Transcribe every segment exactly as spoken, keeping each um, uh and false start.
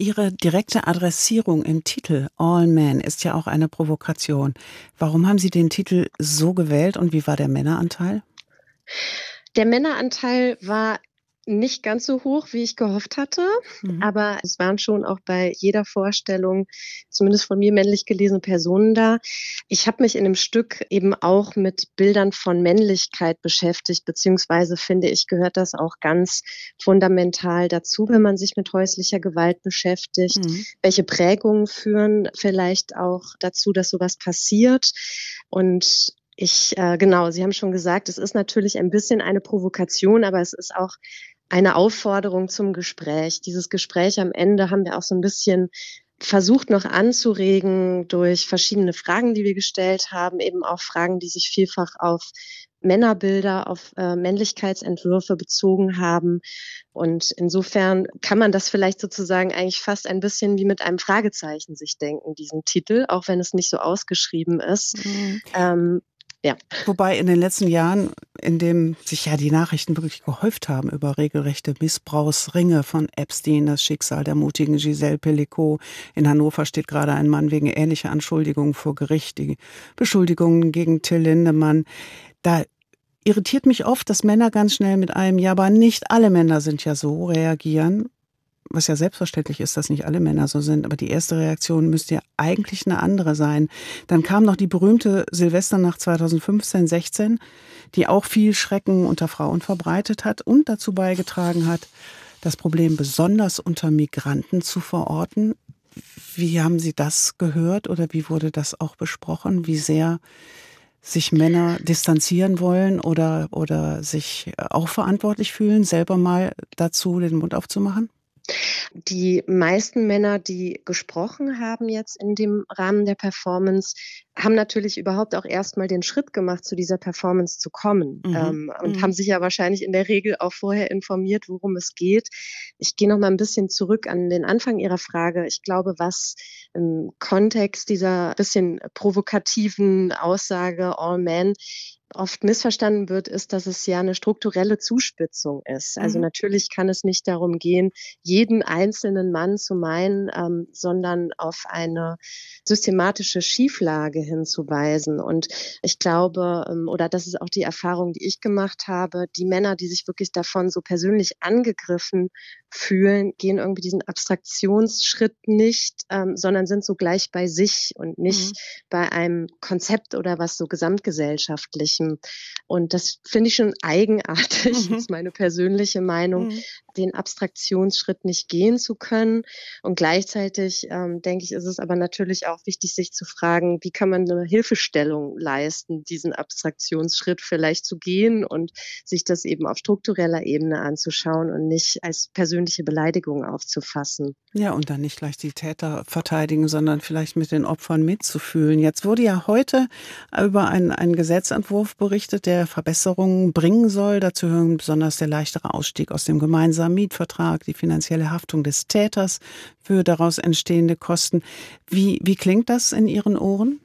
Ihre direkte Adressierung im Titel All Men ist ja auch eine Provokation. Warum haben Sie den Titel so gewählt und wie war der Männeranteil? Der Männeranteil war nicht ganz so hoch, wie ich gehofft hatte, Mhm. aber es waren schon auch bei jeder Vorstellung, zumindest von mir männlich gelesene Personen da. Ich habe mich in dem Stück eben auch mit Bildern von Männlichkeit beschäftigt, beziehungsweise finde ich, gehört das auch ganz fundamental dazu, wenn man sich mit häuslicher Gewalt beschäftigt. Mhm. Welche Prägungen führen vielleicht auch dazu, dass so was passiert? Und ich äh, genau, Sie haben schon gesagt, es ist natürlich ein bisschen eine Provokation, aber es ist auch eine Aufforderung zum Gespräch. Dieses Gespräch am Ende haben wir auch so 'n bisschen versucht noch anzuregen durch verschiedene Fragen, die wir gestellt haben, eben auch Fragen, die sich vielfach auf Männerbilder, auf, äh, Männlichkeitsentwürfe bezogen haben. Und insofern kann man das vielleicht sozusagen eigentlich fast ein bisschen wie mit einem Fragezeichen sich denken, diesen Titel, auch wenn es nicht so ausgeschrieben ist. Mhm. Ähm, ja. Wobei in den letzten Jahren, in dem sich ja die Nachrichten wirklich gehäuft haben über regelrechte Missbrauchsringe von Epstein, das Schicksal der mutigen Gisèle Pelicot. In Hannover steht gerade ein Mann wegen ähnlicher Anschuldigungen vor Gericht, die Beschuldigungen gegen Till Lindemann. Da irritiert mich oft, dass Männer ganz schnell mit einem „Ja, aber nicht alle Männer sind ja so" reagieren, was ja selbstverständlich ist, dass nicht alle Männer so sind, aber die erste Reaktion müsste ja eigentlich 'ne andere sein. Dann kam noch die berühmte Silvesternacht zweitausendfünfzehn, sechzehn, die auch viel Schrecken unter Frauen verbreitet hat und dazu beigetragen hat, das Problem besonders unter Migranten zu verorten. Wie haben Sie das gehört oder wie wurde das auch besprochen, wie sehr sich Männer distanzieren wollen oder oder sich auch verantwortlich fühlen, selber mal dazu den Mund aufzumachen? Die meisten Männer, die gesprochen haben jetzt in dem Rahmen der Performance, haben natürlich überhaupt auch erst mal den Schritt gemacht, zu dieser Performance zu kommen, Mhm, ähm, und haben mhm. sich ja wahrscheinlich in der Regel auch vorher informiert, worum es geht. Ich gehe noch mal 'n bisschen zurück an den Anfang Ihrer Frage. Ich glaube, was im Kontext dieser bisschen provokativen Aussage All Men oft missverstanden wird, ist, dass es ja 'ne strukturelle Zuspitzung ist. Also, Mhm. natürlich kann es nicht darum gehen, jeden einzelnen Mann zu meinen, ähm, sondern auf eine systematische Schieflage hinzuweisen. Und ich glaube, ähm oder das ist auch die Erfahrung, die ich gemacht habe, die Männer, die sich wirklich davon so persönlich angegriffen fühlen, gehen irgendwie diesen Abstraktionsschritt nicht, ähm, sondern sind so gleich bei sich und Mhm. nicht bei einem Konzept oder was so Gesamtgesellschaftlichem. Und das finde ich schon eigenartig, Mhm. ist meine persönliche Meinung, Mhm. den Abstraktionsschritt nicht gehen zu können. Und gleichzeitig, ähm, denke ich, ist es aber natürlich auch wichtig, sich zu fragen: „Wie kann man 'ne Hilfestellung leisten, diesen Abstraktionsschritt vielleicht zu gehen und sich das eben auf struktureller Ebene anzuschauen und nicht als persönliche Beleidigung aufzufassen?“ Ja, und dann nicht gleich die Täter verteidigen, sondern vielleicht mit den Opfern mitzufühlen. Jetzt wurde ja heute über einen einen Gesetzentwurf berichtet, der Verbesserungen bringen soll. Dazu gehören besonders der leichtere Ausstieg aus dem gemeinsamen Mietvertrag, die finanzielle Haftung des Täters für daraus entstehende Kosten. Wie wie klingt das in Ihren Ohren?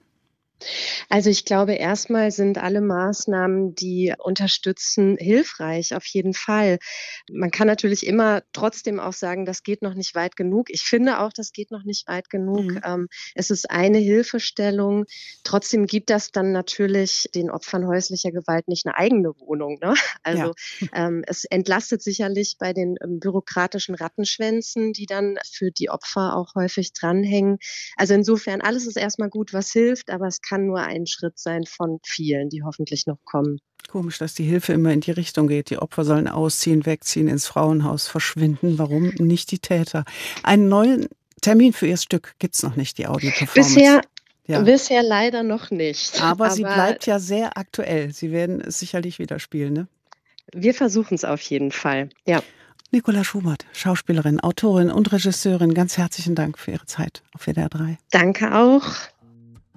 Also, ich glaube, erst mal sind alle Maßnahmen, die unterstützen, hilfreich, auf jeden Fall. Man kann natürlich immer trotzdem auch sagen, das geht noch nicht weit genug. Ich finde auch, das geht noch nicht weit genug. Mhm. Ähm, es ist eine Hilfestellung. Trotzdem gibt das dann natürlich den Opfern häuslicher Gewalt nicht 'ne eigene Wohnung, ne? Ja. Also, ähm, es entlastet sicherlich bei den, ähm, bürokratischen Rattenschwänzen, die dann für die Opfer auch häufig dranhängen. Also, insofern, alles ist erst mal gut, was hilft, aber es kann nur ein Schritt sein von vielen, die hoffentlich noch kommen. Komisch, dass die Hilfe immer in die Richtung geht. Die Opfer sollen ausziehen, wegziehen, ins Frauenhaus verschwinden. Warum nicht die Täter? Einen neuen Termin für Ihr Stück gibt's noch nicht, die Audio-Performance. Bisher Ja. bisher leider noch nicht, Aber sie aber bleibt ja sehr aktuell. Sie werden es sicherlich wieder spielen, ne? Wir versuchen's auf jeden Fall, ja. Nicola Schubert, Schauspielerin, Autorin und Regisseurin, ganz herzlichen Dank für Ihre Zeit auf W D R drei. Danke auch.